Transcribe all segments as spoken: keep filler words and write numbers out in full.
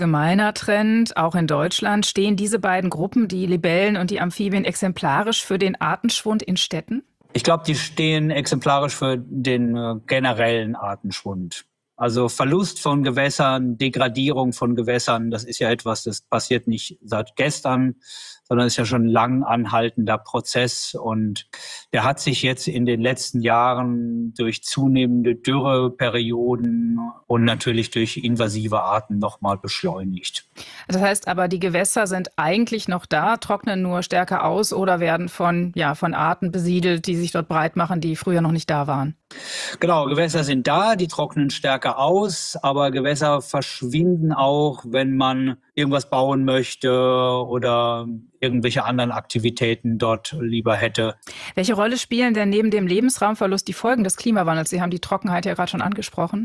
Gemeiner Trend, auch in Deutschland, stehen diese beiden Gruppen, die Libellen und die Amphibien, exemplarisch für den Artenschwund in Städten? Ich glaube, die stehen exemplarisch für den äh, generellen Artenschwund. Also Verlust von Gewässern, Degradierung von Gewässern, das ist ja etwas, das passiert nicht seit gestern, sondern ist ja schon ein lang anhaltender Prozess. Und der hat sich jetzt in den letzten Jahren durch zunehmende Dürreperioden und natürlich durch invasive Arten nochmal beschleunigt. Das heißt aber, die Gewässer sind eigentlich noch da, trocknen nur stärker aus oder werden von, ja, von Arten besiedelt, die sich dort breit machen, die früher noch nicht da waren. Genau, Gewässer sind da, die trocknen stärker aus, aber Gewässer verschwinden auch, wenn man irgendwas bauen möchte oder irgendwelche anderen Aktivitäten dort lieber hätte. Welche Rolle spielen denn neben dem Lebensraumverlust die Folgen des Klimawandels? Sie haben die Trockenheit ja gerade schon angesprochen.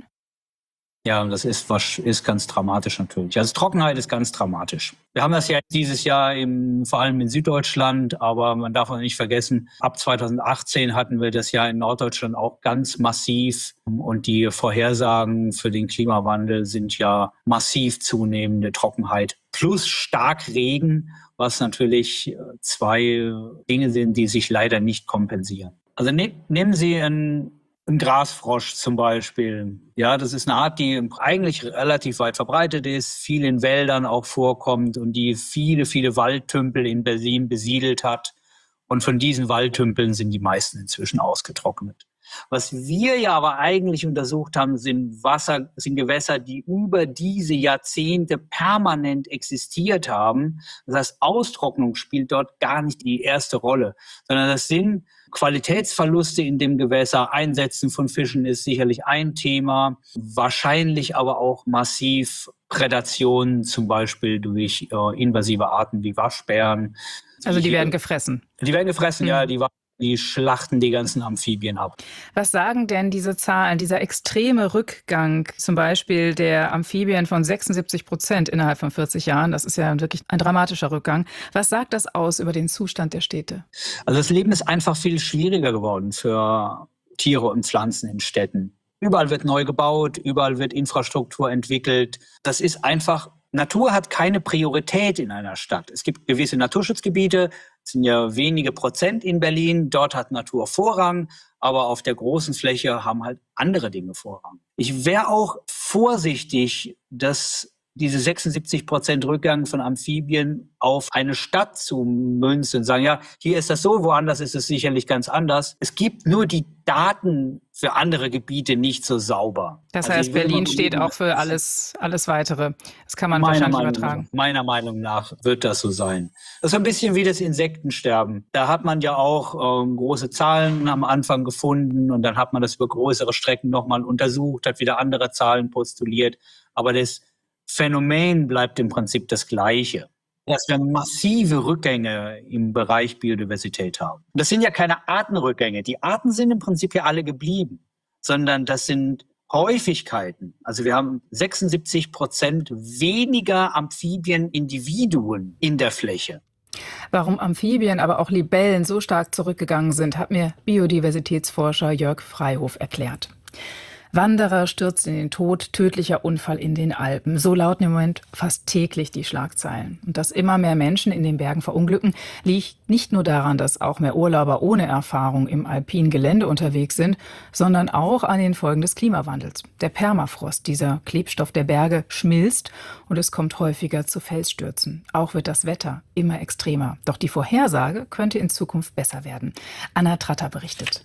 Ja, das ist, was, ist ganz dramatisch natürlich. Also Trockenheit ist ganz dramatisch. Wir haben das ja dieses Jahr im, vor allem in Süddeutschland, aber man darf auch nicht vergessen, ab zweitausendachtzehn hatten wir das ja in Norddeutschland auch ganz massiv. Und die Vorhersagen für den Klimawandel sind ja massiv zunehmende Trockenheit plus Starkregen, was natürlich zwei Dinge sind, die sich leider nicht kompensieren. Also ne, nehmen Sie ein Ein Grasfrosch zum Beispiel. Ja, das ist eine Art, die eigentlich relativ weit verbreitet ist, viel in Wäldern auch vorkommt und die viele, viele Waldtümpel in Berlin besiedelt hat. Und von diesen Waldtümpeln sind die meisten inzwischen ausgetrocknet. Was wir ja aber eigentlich untersucht haben, sind Wasser, sind Gewässer, die über diese Jahrzehnte permanent existiert haben. Das heißt, Austrocknung spielt dort gar nicht die erste Rolle, sondern das sind Qualitätsverluste in dem Gewässer. Einsetzen von Fischen ist sicherlich ein Thema, wahrscheinlich aber auch massiv Prädation, zum Beispiel durch äh, invasive Arten wie Waschbären. Also die werden gefressen? Die werden gefressen, mhm. ja, die Die schlachten die ganzen Amphibien ab. Was sagen denn diese Zahlen, dieser extreme Rückgang, zum Beispiel der Amphibien von sechsundsiebzig Prozent innerhalb von vierzig Jahren? Das ist ja wirklich ein dramatischer Rückgang. Was sagt das aus über den Zustand der Städte? Also das Leben ist einfach viel schwieriger geworden für Tiere und Pflanzen in Städten. Überall wird neu gebaut, überall wird Infrastruktur entwickelt. Das ist einfach, Natur hat keine Priorität in einer Stadt. Es gibt gewisse Naturschutzgebiete, es sind ja wenige Prozent in Berlin, dort hat Natur Vorrang, aber auf der großen Fläche haben halt andere Dinge Vorrang. Ich wäre auch vorsichtig, dass diese sechsundsiebzig Prozent Rückgang von Amphibien auf eine Stadt zu münzen und sagen, ja, hier ist das so, woanders ist es sicherlich ganz anders. Es gibt nur die Daten für andere Gebiete nicht so sauber. Das heißt, also Berlin steht auch für alles, alles Weitere. Das kann man meiner wahrscheinlich Meinung übertragen. Nach, meiner Meinung nach wird das so sein. Das ist ein bisschen wie das Insektensterben. Da hat man ja auch ähm, große Zahlen am Anfang gefunden und dann hat man das über größere Strecken nochmal untersucht, hat wieder andere Zahlen postuliert. Aber das Phänomen bleibt im Prinzip das Gleiche, dass wir massive Rückgänge im Bereich Biodiversität haben. Das sind ja keine Artenrückgänge. Die Arten sind im Prinzip ja alle geblieben, sondern das sind Häufigkeiten. Also wir haben sechsundsiebzig Prozent weniger Amphibienindividuen in der Fläche. Warum Amphibien, aber auch Libellen so stark zurückgegangen sind, hat mir Biodiversitätsforscher Jörg Freihof erklärt. Wanderer stürzt in den Tod, tödlicher Unfall in den Alpen. So lauten im Moment fast täglich die Schlagzeilen. Und dass immer mehr Menschen in den Bergen verunglücken, liegt nicht nur daran, dass auch mehr Urlauber ohne Erfahrung im alpinen Gelände unterwegs sind, sondern auch an den Folgen des Klimawandels. Der Permafrost, dieser Klebstoff der Berge, schmilzt und es kommt häufiger zu Felsstürzen. Auch wird das Wetter immer extremer. Doch die Vorhersage könnte in Zukunft besser werden. Anna Tratter berichtet.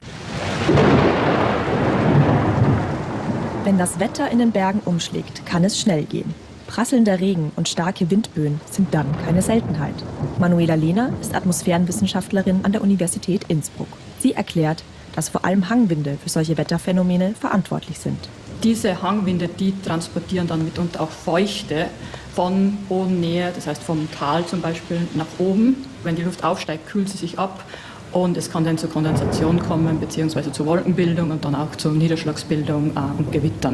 Wenn das Wetter in den Bergen umschlägt, kann es schnell gehen. Prasselnder Regen und starke Windböen sind dann keine Seltenheit. Manuela Lehner ist Atmosphärenwissenschaftlerin an der Universität Innsbruck. Sie erklärt, dass vor allem Hangwinde für solche Wetterphänomene verantwortlich sind. Diese Hangwinde, die transportieren dann mitunter auch Feuchte von Bodennähe, das heißt vom Tal zum Beispiel, nach oben. Wenn die Luft aufsteigt, kühlt sie sich ab. Und es kann dann zur Kondensation kommen, beziehungsweise zur Wolkenbildung und dann auch zur Niederschlagsbildung äh, und Gewittern.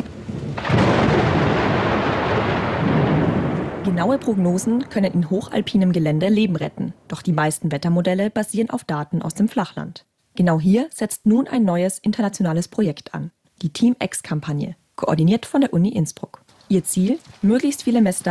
Genaue Prognosen können in hochalpinem Gelände Leben retten. Doch die meisten Wettermodelle basieren auf Daten aus dem Flachland. Genau hier setzt nun ein neues internationales Projekt an. Die Team X-Kampagne, koordiniert von der Uni Innsbruck. Ihr Ziel? Möglichst viele Messdaten